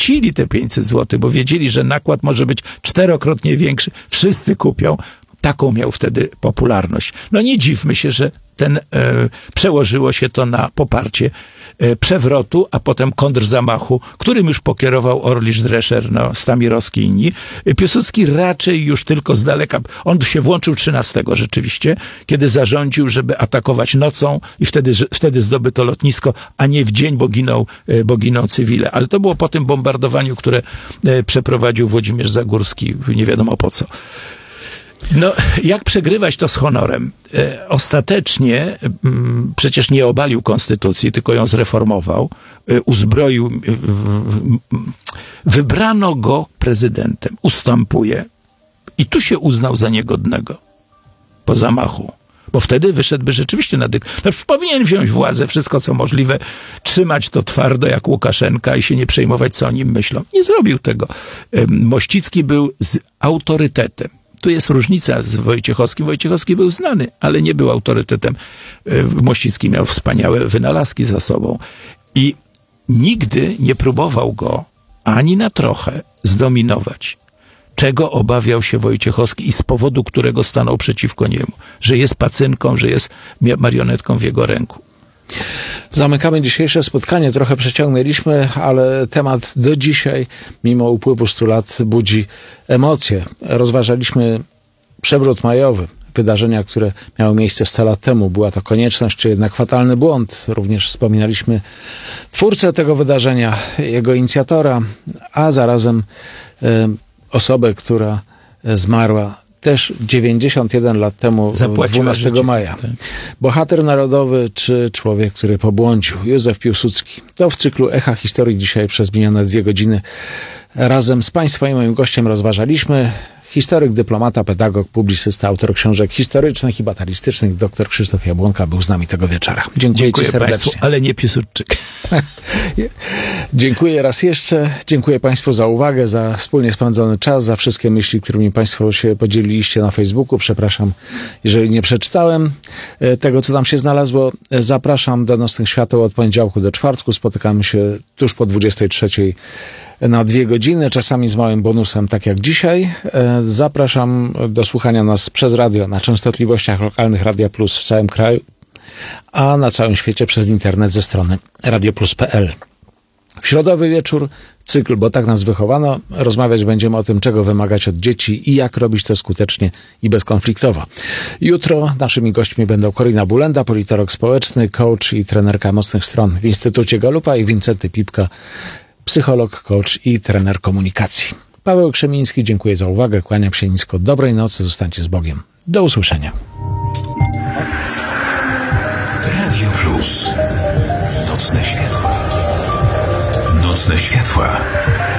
płacili te 500 zł, bo wiedzieli, że nakład może być 4-krotnie większy. Wszyscy kupią. Taką miał wtedy popularność. No nie dziwmy się, że przełożyło się to na poparcie przewrotu, a potem kontrzamachu, którym już pokierował Orlisz, Drescher, Stamirowski i inni. Piłsudski raczej już tylko z daleka, on się włączył 13 rzeczywiście, kiedy zarządził, żeby atakować nocą i wtedy zdobyto lotnisko, a nie w dzień, bo giną cywile. Ale to było po tym bombardowaniu, które przeprowadził Włodzimierz Zagórski, nie wiadomo po co. No, jak przegrywać to z honorem? Ostatecznie przecież nie obalił konstytucji, tylko ją zreformował, uzbroił, wybrano go prezydentem, ustępuje i tu się uznał za niegodnego po zamachu. Bo wtedy wyszedłby rzeczywiście powinien wziąć władzę, wszystko co możliwe, trzymać to twardo jak Łukaszenka i się nie przejmować, co o nim myślą. Nie zrobił tego. Mościcki był z autorytetem. Tu jest różnica z Wojciechowskim. Wojciechowski był znany, ale nie był autorytetem. Mościcki miał wspaniałe wynalazki za sobą. I nigdy nie próbował go ani na trochę zdominować. Czego obawiał się Wojciechowski i z powodu którego stanął przeciwko niemu. Że jest pacynką, że jest marionetką w jego ręku. Zamykamy dzisiejsze spotkanie. Trochę przeciągnęliśmy, ale temat do dzisiaj, mimo upływu 100 lat, budzi emocje. Rozważaliśmy przewrót majowy, wydarzenia, które miały miejsce 100 lat temu. Była to konieczność, czy jednak fatalny błąd. Również wspominaliśmy twórcę tego wydarzenia, jego inicjatora, a zarazem osobę, która zmarła też 91 lat temu, 12 maja. Tak. Bohater narodowy, czy człowiek, który pobłądził? Józef Piłsudski. To w cyklu Echa Historii dzisiaj przez minione 2 godziny razem z Państwem i moim gościem rozważaliśmy. Historyk, dyplomata, pedagog, publicysta, autor książek historycznych i batalistycznych, dr Krzysztof Jabłonka był z nami tego wieczora. Dziękuję Ci serdecznie. Państwu, ale nie Piłsudczyk. Dziękuję raz jeszcze. Dziękuję Państwu za uwagę, za wspólnie spędzony czas, za wszystkie myśli, którymi Państwo się podzieliliście na Facebooku. Przepraszam, jeżeli nie przeczytałem tego, co tam się znalazło. Zapraszam do Nocnych Świateł od poniedziałku do czwartku. Spotykamy się tuż po 23:00 na 2 godziny, czasami z małym bonusem, tak jak dzisiaj. Zapraszam do słuchania nas przez radio na częstotliwościach lokalnych Radia Plus w całym kraju, a na całym świecie przez internet ze strony radioplus.pl. W środowy wieczór cykl, bo tak nas wychowano. Rozmawiać będziemy o tym, czego wymagać od dzieci i jak robić to skutecznie i bezkonfliktowo. Jutro naszymi gośćmi będą Korina Bulenda, politolog społeczny, coach i trenerka mocnych stron w Instytucie Galupa, i Wincenty Pipka, psycholog, coach i trener komunikacji. Paweł Krzemiński, dziękuję za uwagę, kłaniam się nisko. Dobrej nocy, zostańcie z Bogiem. Do usłyszenia. Radio Plus. Nocne światła. Nocne światła.